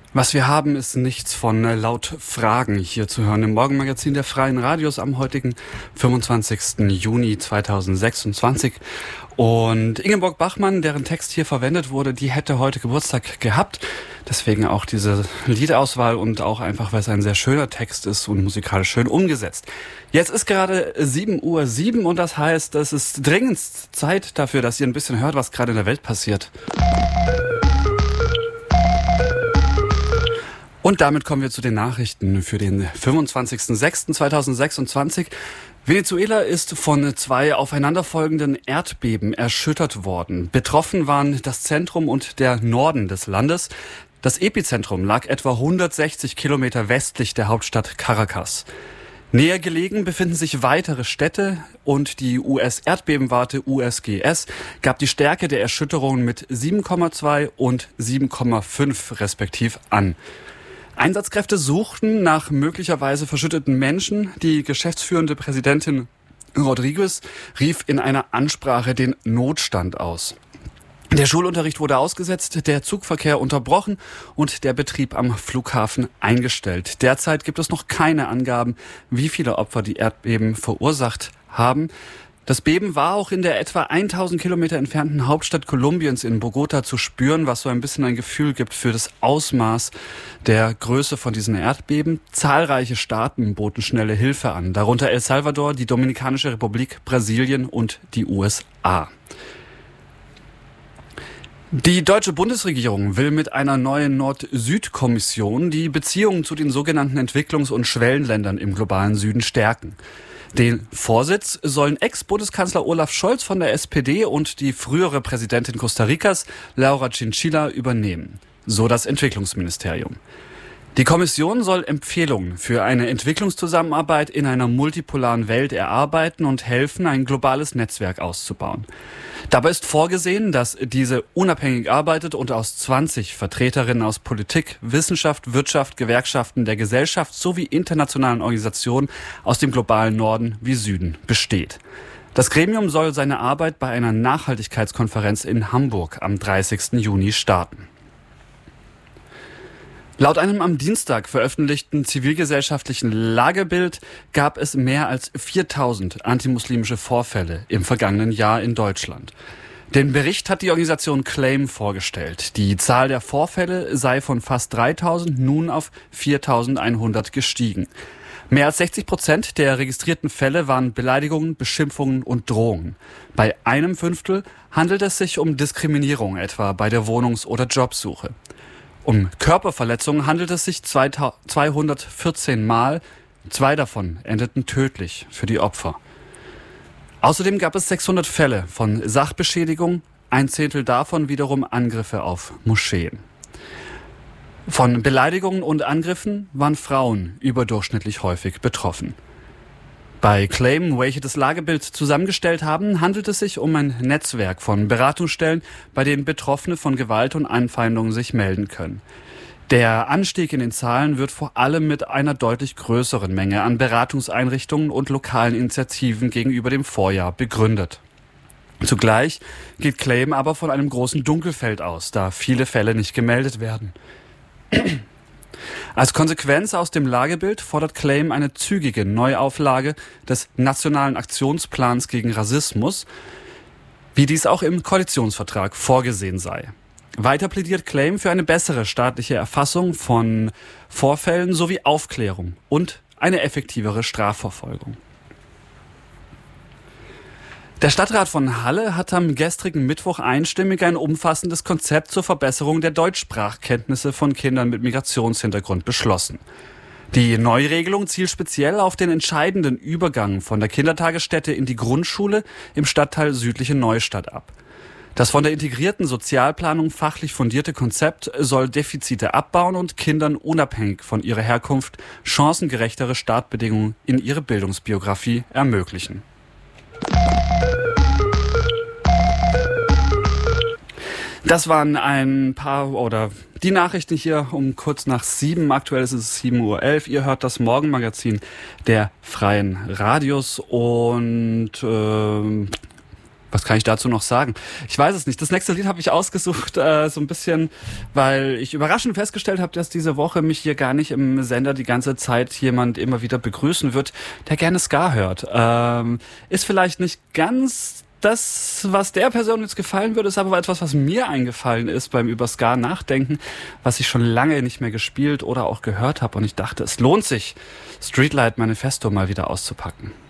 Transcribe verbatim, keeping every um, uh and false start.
Was wir haben, ist nichts von laut Fragen hier zu hören im Morgenmagazin der Freien Radios am heutigen fünfundzwanzigsten Juni zweitausendsechsundzwanzig. Und Ingeborg Bachmann, deren Text hier verwendet wurde, die hätte heute Geburtstag gehabt. Deswegen auch diese Liedauswahl und auch einfach, weil es ein sehr schöner Text ist und musikalisch schön umgesetzt. Jetzt ist gerade sieben Uhr sieben und das heißt, es ist dringend Zeit dafür, dass ihr ein bisschen hört, was gerade in der Welt passiert. Und damit kommen wir zu den Nachrichten für den fünfundzwanzigsten sechsten zweitausendsechsundzwanzig. Venezuela ist von zwei aufeinanderfolgenden Erdbeben erschüttert worden. Betroffen waren das Zentrum und der Norden des Landes. Das Epizentrum lag etwa hundertsechzig Kilometer westlich der Hauptstadt Caracas. Näher gelegen befinden sich weitere Städte und die U S-Erdbebenwarte U S G S gab die Stärke der Erschütterungen mit sieben Komma zwei und sieben Komma fünf respektiv an. Einsatzkräfte suchten nach möglicherweise verschütteten Menschen. Die geschäftsführende Präsidentin Rodriguez rief in einer Ansprache den Notstand aus. Der Schulunterricht wurde ausgesetzt, der Zugverkehr unterbrochen und der Betrieb am Flughafen eingestellt. Derzeit gibt es noch keine Angaben, wie viele Opfer die Erdbeben verursacht haben. Das Beben war auch in der etwa tausend Kilometer entfernten Hauptstadt Kolumbiens in Bogota zu spüren, was so ein bisschen ein Gefühl gibt für das Ausmaß der Größe von diesen Erdbeben. Zahlreiche Staaten boten schnelle Hilfe an, darunter El Salvador, die Dominikanische Republik, Brasilien und die U S A. Die deutsche Bundesregierung will mit einer neuen Nord-Süd-Kommission die Beziehungen zu den sogenannten Entwicklungs- und Schwellenländern im globalen Süden stärken. Den Vorsitz sollen Ex-Bundeskanzler Olaf Scholz von der S P D und die frühere Präsidentin Costa Ricas, Laura Chinchilla, übernehmen, so das Entwicklungsministerium. Die Kommission soll Empfehlungen für eine Entwicklungszusammenarbeit in einer multipolaren Welt erarbeiten und helfen, ein globales Netzwerk auszubauen. Dabei ist vorgesehen, dass diese unabhängig arbeitet und aus zwanzig Vertreterinnen aus Politik, Wissenschaft, Wirtschaft, Gewerkschaften, der Gesellschaft sowie internationalen Organisationen aus dem globalen Norden wie Süden besteht. Das Gremium soll seine Arbeit bei einer Nachhaltigkeitskonferenz in Hamburg am dreißigsten Juni starten. Laut einem am Dienstag veröffentlichten zivilgesellschaftlichen Lagebild gab es mehr als viertausend antimuslimische Vorfälle im vergangenen Jahr in Deutschland. Den Bericht hat die Organisation Claim vorgestellt. Die Zahl der Vorfälle sei von fast dreitausend nun auf viertausendeinhundert gestiegen. Mehr als sechzig Prozent der registrierten Fälle waren Beleidigungen, Beschimpfungen und Drohungen. Bei einem Fünftel handelt es sich um Diskriminierung, etwa bei der Wohnungs- oder Jobsuche. Um Körperverletzungen handelt es sich zweihundertvierzehn Mal. Zwei davon endeten tödlich für die Opfer. Außerdem gab es sechshundert Fälle von Sachbeschädigung, ein Zehntel davon wiederum Angriffe auf Moscheen. Von Beleidigungen und Angriffen waren Frauen überdurchschnittlich häufig betroffen. Bei Claim, welche das Lagebild zusammengestellt haben, handelt es sich um ein Netzwerk von Beratungsstellen, bei denen Betroffene von Gewalt und Anfeindungen sich melden können. Der Anstieg in den Zahlen wird vor allem mit einer deutlich größeren Menge an Beratungseinrichtungen und lokalen Initiativen gegenüber dem Vorjahr begründet. Zugleich geht Claim aber von einem großen Dunkelfeld aus, da viele Fälle nicht gemeldet werden. Als Konsequenz aus dem Lagebild fordert Claim eine zügige Neuauflage des Nationalen Aktionsplans gegen Rassismus, wie dies auch im Koalitionsvertrag vorgesehen sei. Weiter plädiert Claim für eine bessere staatliche Erfassung von Vorfällen sowie Aufklärung und eine effektivere Strafverfolgung. Der Stadtrat von Halle hat am gestrigen Mittwoch einstimmig ein umfassendes Konzept zur Verbesserung der Deutschsprachkenntnisse von Kindern mit Migrationshintergrund beschlossen. Die Neuregelung zielt speziell auf den entscheidenden Übergang von der Kindertagesstätte in die Grundschule im Stadtteil Südliche Neustadt ab. Das von der integrierten Sozialplanung fachlich fundierte Konzept soll Defizite abbauen und Kindern unabhängig von ihrer Herkunft chancengerechtere Startbedingungen in ihre Bildungsbiografie ermöglichen. Das waren ein paar oder die Nachrichten hier um kurz nach sieben. Aktuell ist es sieben Uhr elf. Ihr hört das Morgenmagazin der Freien Radios und äh, Was kann ich dazu noch sagen? Ich weiß es nicht. Das nächste Lied habe ich ausgesucht, äh, so ein bisschen, weil ich überraschend festgestellt habe, dass diese Woche mich hier gar nicht im Sender die ganze Zeit jemand immer wieder begrüßen wird, der gerne Ska hört. Ähm, ist vielleicht nicht ganz das, was der Person jetzt gefallen würde, ist aber etwas, was mir eingefallen ist beim über Ska nachdenken, was ich schon lange nicht mehr gespielt oder auch gehört habe. Und ich dachte, es lohnt sich, Streetlight Manifesto mal wieder auszupacken.